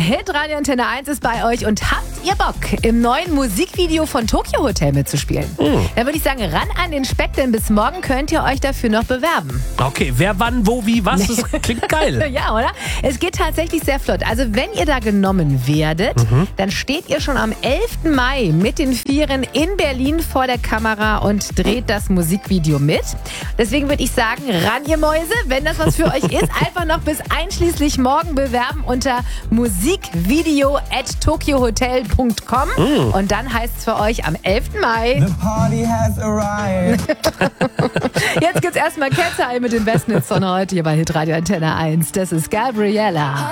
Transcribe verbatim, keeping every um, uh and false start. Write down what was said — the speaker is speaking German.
Hitradio Antenne eins ist bei euch und habt ihr Bock, im neuen Musikvideo von Tokyo Hotel mitzuspielen? Mhm. Dann würde ich sagen, ran an den Speck, denn bis morgen könnt ihr euch dafür noch bewerben. Okay, wer, wann, wo, wie, was? Das klingt geil. Ja, oder? Es geht tatsächlich sehr flott. Also wenn ihr da genommen werdet, mhm. dann steht ihr schon am elften Mai mit den Vieren in Berlin vor der Kamera und dreht das Musikvideo mit. Deswegen würde ich sagen, ran ihr Mäuse, wenn das was für euch ist, einfach noch bis einschließlich morgen bewerben unter musikvideo at tokyohotel punkt com mm. und dann heißt es für euch am elften Mai. The party has arrived. Jetzt gibt's erstmal Cat's Eye mit den besten Hits von heute hier bei Hitradio Antenne eins. Das ist Gabriella.